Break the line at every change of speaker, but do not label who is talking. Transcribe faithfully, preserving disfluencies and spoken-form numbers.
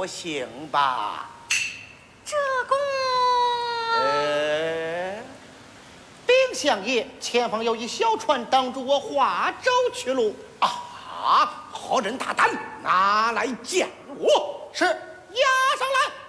不行吧？
这个，
呃，禀相爷，前方有一小船挡住我华州去路。
啊！何人大胆？拿来见我。
是，押上来。